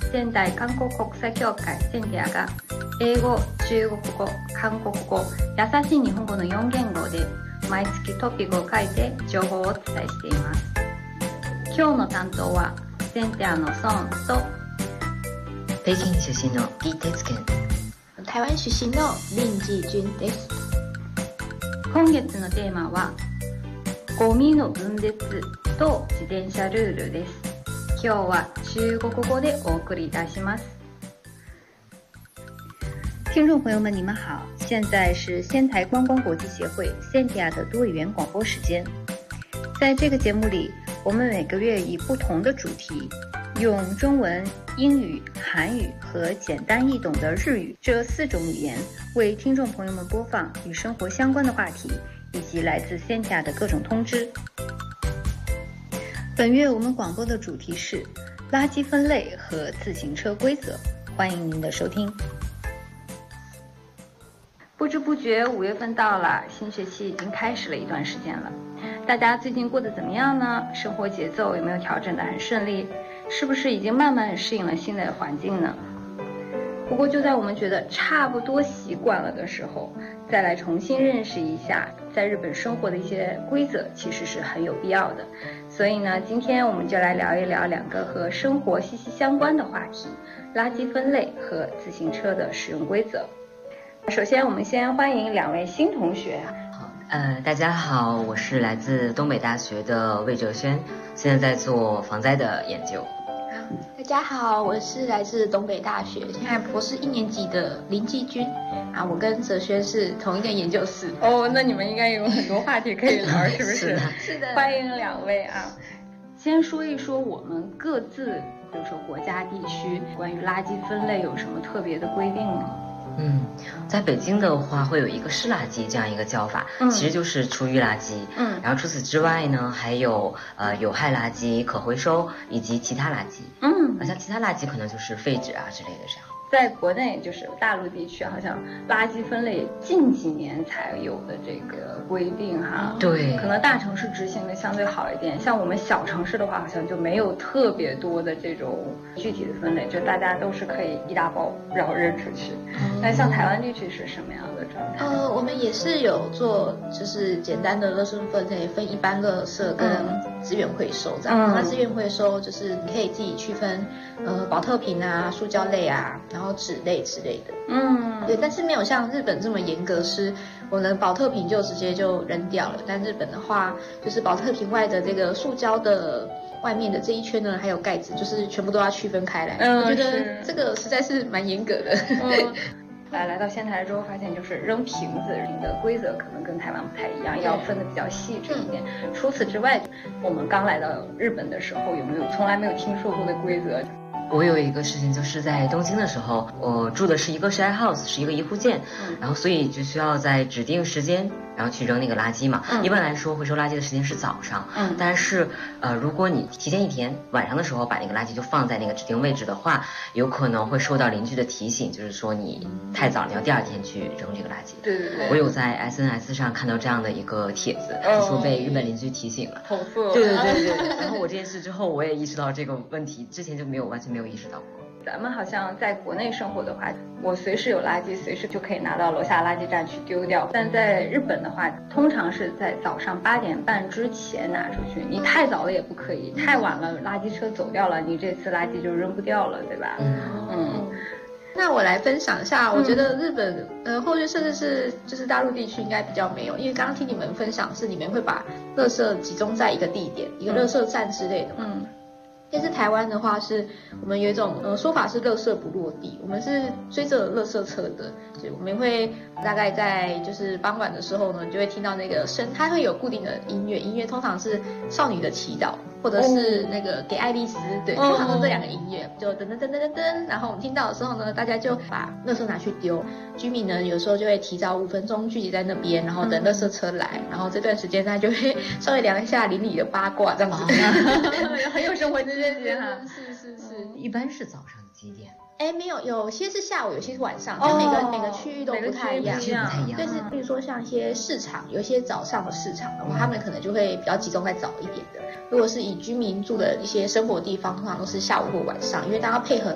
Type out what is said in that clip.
仙台観光国際協会センティアが英語、中国語、韓国語、優しい日本語の4言語で毎月トピックを書いて情報をお伝えしています。今日の担当はセンティアのソンと北京出身の李哲健、 台湾出身の林志君です。 今月のテーマはゴミの分別と自転車ルールです。今日は中国語でお送りいたします。听众朋友们，你们好，现在是仙台观光国际协会 Sentia 的多语言广播时间。在这个节目里，我们每个月以不同的主题，用中文、英语、韩语和简单易懂的日语这4种语言，为听众朋友们播放与生活相关的话题，以及来自 Sentia 的各种通知。本月我们广播的主题是垃圾分类和自行车规则，欢迎您的收听。不知不觉5月份到了，新学期已经开始了一段时间了。大家最近过得怎么样呢？生活节奏有没有调整得很顺利？是不是已经慢慢适应了新的环境呢？不过就在我们觉得差不多习惯了的时候，再来重新认识一下在日本生活的一些规则，其实是很有必要的。所以呢，今天我们就来聊一聊2个和生活息息相关的话题：垃圾分类和自行车的使用规则。首先，我们先欢迎2位新同学。 好，大家好，我是来自东北大学的魏哲轩，现在在做防灾的研究。 大家好，我是来自东北大学，现在博士1年级的林继君啊，我跟哲轩是同一个研究室。 哦，那你们应该有很多话题可以聊，是不是？ 是的， 欢迎2位啊。先说一说我们各自，比如说国家地区关于垃圾分类有什么特别的规定吗？ 在北京的话会有一个湿垃圾这样一个叫法，其实就是厨余垃圾。然后除此之外呢，还有有害垃圾、可回收以及其他垃圾。像其他垃圾可能就是废纸啊之类的这样。 在国内就是大陆地区，好像垃圾分类近几年才有的这个规定哈。 对， 可能大城市执行的相对好一点，像我们小城市的话，好像就没有特别多的这种具体的分类，就大家都是可以一大包然后扔出去。那像台湾地区是什么样的状态？ 我们也是有做，就是简单的垃圾分类，分一般垃圾跟资源回收这样。那资源回收就是你可以自己区分，保特瓶啊、塑胶类啊，然后纸类之类的。对，但是没有像日本这么严格，是我们保特瓶就直接就扔掉了。但日本的话，就是保特瓶外的这个塑胶的外面的这一圈呢，还有盖子，就是全部都要区分开来。我觉得这个实在是蛮严格的。 来到仙台之后，发现就是扔瓶子的规则可能跟台湾不太一样，要分得比较细致一点。除此之外，我们刚来到日本的时候，有没有从来没有听说过的规则？ 我有一个事情，就是在东京的时候，我住的是一个 share house， 是一个1户建，然后所以就需要在指定时间，然后去扔那个垃圾嘛。一般来说，回收垃圾的时间是早上，但是如果你提前1天晚上的时候把那个垃圾就放在那个指定位置的话，有可能会受到邻居的提醒，就是说你太早了，你要第2天去扔这个垃圾。 对， 我有在 SNS 上看到这样的一个帖子，就说被日本邻居提醒了。 投诉。 对。然后我这件事之后，我也意识到这个问题，之前就完全没有意识到过。 咱们好像在国内生活的话，我随时有垃圾，随时就可以拿到楼下垃圾站去丢掉。但在日本的话，通常是在早上8点半之前拿出去，你太早了也不可以，太晚了垃圾车走掉了，你这次垃圾就扔不掉了，对吧？ 那我来分享一下，我觉得日本或者甚至是就是大陆地区应该比较没有，因为刚刚听你们分享是你们会把垃圾集中在一个地点，一个垃圾站之类的嘛。但是台湾的话是我们有一种说法是垃圾不落地，我们是追着垃圾车的，所以我们会大概在就是傍晚的时候呢，你就会听到那个声，它会有固定的音乐通常是少女的祈祷，或者是那个给爱丽丝，对，通常都这2个音乐，就噔噔噔噔噔噔，然后我们听到的时候呢，大家就把垃圾拿去丢，居民呢有时候就会提早5分钟聚集在那边，然后等垃圾车来，然后这段时间他就会稍微聊一下邻里的八卦这样子， 很有生活经验哈。 是， 一般是早上几点？ 没有，有些是下午，有些是晚上，就每个区域都不太一样。但是比如说像一些市场，有一些早上的市场的话，他们可能就会比较集中在早一点的。如果是以居民住的一些生活地方，通常都是下午或晚上，因为大家配合